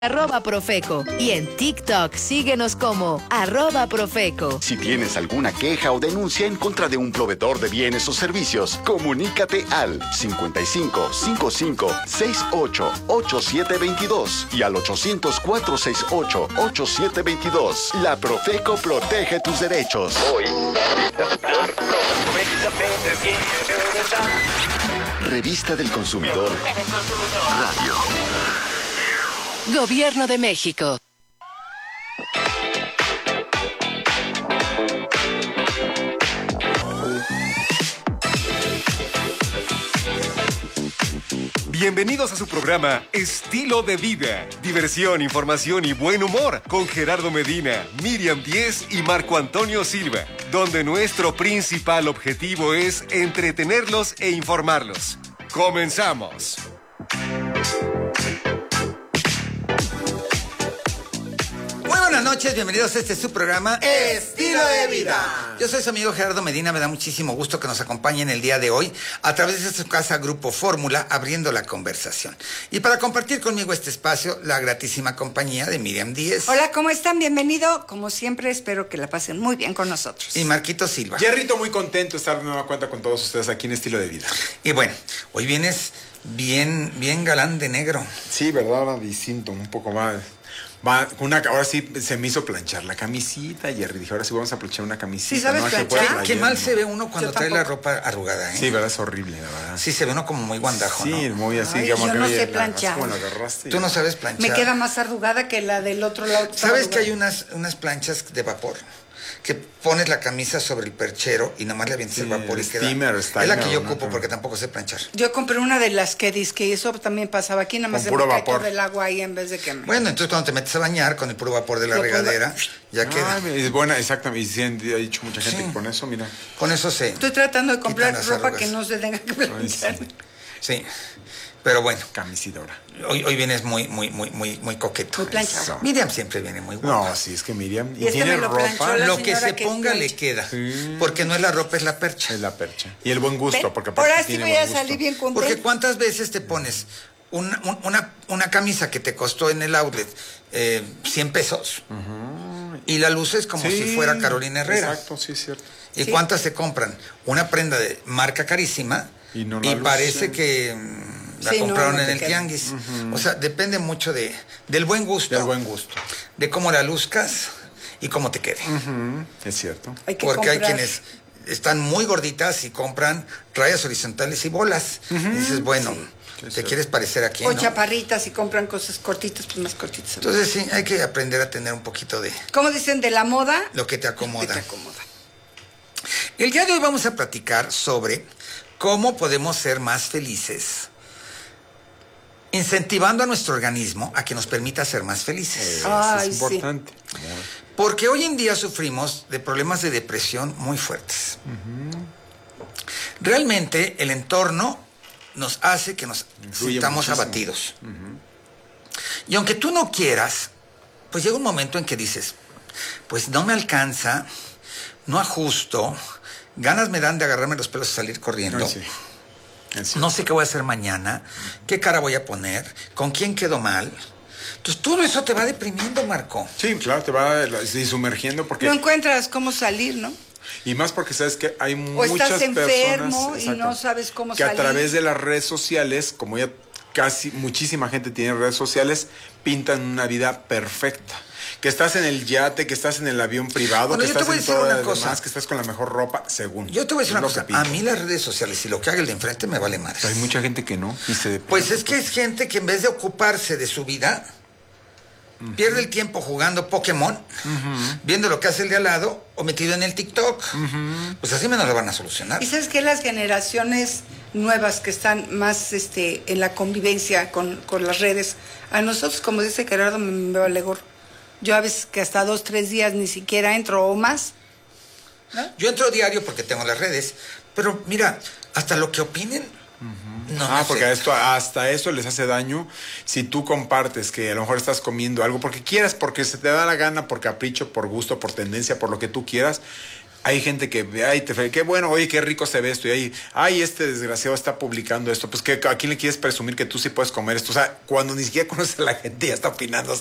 @Profeco y en TikTok síguenos como @Profeco. Si tienes alguna queja o denuncia en contra de un proveedor de bienes o servicios, comunícate al 55 55 68 8722 y al 800 468 8722. La Profeco protege tus derechos. Revista del Consumidor Radio. Gobierno de México. Bienvenidos a su programa Estilo de Vida. Diversión, información y buen humor con Gerardo Medina, Miriam Díez y Marco Antonio Silva, donde nuestro principal objetivo es entretenerlos e informarlos. ¡Comenzamos! Buenas noches, bienvenidos a este su programa Estilo de Vida. Yo soy su amigo Gerardo Medina, me da muchísimo gusto que nos acompañen el día de hoy a través de su casa Grupo Fórmula, abriendo la conversación. Y para compartir conmigo este espacio, la gratísima compañía de Miriam Díez. Hola, ¿cómo están? Bienvenido. Como siempre, espero que la pasen muy bien con nosotros. Y Marquito Silva. Jerrito, muy contento de estar de nueva cuenta con todos ustedes aquí en Estilo de Vida. Y bueno, hoy vienes bien galán de negro. Sí, ¿verdad? Ahora distinto, un poco más. Ahora sí se me hizo planchar la camisita, Jerry. Dije, ahora sí vamos a planchar una camisita. ¿Sí sabes planchar? Qué mal se ve uno cuando trae la ropa arrugada, ¿eh? Sí, ¿verdad? Es horrible, la verdad. Sí, se ve uno como muy guandajo, sí, ¿no? muy así. Ay, digamos, yo no sé planchar. ¿Cómo la agarraste? Tú no sabes planchar. Me queda más arrugada que la del otro lado. ¿Sabes que hay unas planchas de vapor? Que pones la camisa sobre el perchero y nomás le avientas el vapor y queda. Es la que yo ocupo porque tampoco sé planchar. Yo compré una de las que dice y eso también pasaba aquí, nada más con puro vapor del agua ahí en vez de que... Bueno, entonces cuando te metes a bañar con el puro vapor de la regadera, ya queda. Es buena, exactamente. Y sí, ha dicho mucha gente que con eso, mira. Con eso sé. Estoy tratando de comprar ropa que no se tenga que planchar. Sí. Pero bueno, camisidora. Hoy vienes muy coqueto. Muy planchado. Miriam siempre viene muy guapa. No, sí, es que Miriam. Y tiene ropa. Lo que se ponga le queda. Sí. Porque no es la ropa, es la percha. Es la percha. Y el buen gusto, porque ahora sí voy a salir bien contenta. Porque ¿cuántas veces te pones una camisa que te costó en el outlet 100 pesos? Y la luces como si fuera Carolina Herrera. Exacto, sí, es cierto. ¿Y cuántas se compran? Una prenda de marca carísima y parece que la compraron en el tianguis. O sea, depende mucho del buen gusto. Del buen gusto. De cómo la luzcas y cómo te quede. Es cierto. Porque hay quienes están muy gorditas y compran rayas horizontales y bolas. Y dices, bueno, ¿te quieres parecer a quién? O chaparritas y compran cosas cortitas, pues más cortitas. Entonces sí, hay que aprender a tener un poquito de... ¿Cómo dicen? De la moda. Lo que te acomoda. El día de hoy vamos a platicar sobre cómo podemos ser más felices, incentivando a nuestro organismo a que nos permita ser más felices. Es importante. Sí. Porque hoy en día sufrimos de problemas de depresión muy fuertes. Realmente el entorno nos hace que nos sintamos abatidos. Y aunque tú no quieras, pues llega un momento en que dices, pues no me alcanza, no ajusto, ganas me dan de agarrarme los pelos y salir corriendo. Sí. No sé qué voy a hacer mañana, qué cara voy a poner, con quién quedo mal. Entonces todo eso te va deprimiendo, Marco. Sí, claro, te va sumergiendo porque... No encuentras cómo salir, ¿no? Y más porque sabes que hay muchas personas... O estás enfermo y no sabes cómo salir. Que a través de las redes sociales, como ya casi muchísima gente tiene redes sociales, pintan una vida perfecta. Que estás en el yate, que estás en el avión privado, bueno, que estás en todo lo demás, que estás con la mejor ropa, según. Yo te voy a decir una cosa, a mí las redes sociales y lo que haga el de enfrente me vale madres. Hay mucha gente que no. Pues es que es gente que en vez de ocuparse de su vida, pierde el tiempo jugando Pokémon, viendo lo que hace el de al lado, o metido en el TikTok. Pues así menos lo van a solucionar. Y sabes que las generaciones nuevas que están más en la convivencia con las redes, a nosotros, como dice Gerardo, me vale gorro. Yo a veces que hasta 2-3 días ni siquiera entro o más, ¿no? Yo entro diario porque tengo las redes, pero mira, hasta lo que opinen, no porque hasta eso les hace daño si tú compartes que a lo mejor estás comiendo algo porque quieras, porque se te da la gana, por capricho, por gusto, por tendencia, por lo que tú quieras. Hay gente que ve, ay, qué bueno, oye, qué rico se ve esto. Y ahí, ay, este desgraciado está publicando esto. Pues, ¿a quién le quieres presumir que tú sí puedes comer esto? O sea, cuando ni siquiera conoces a la gente, ya está opinando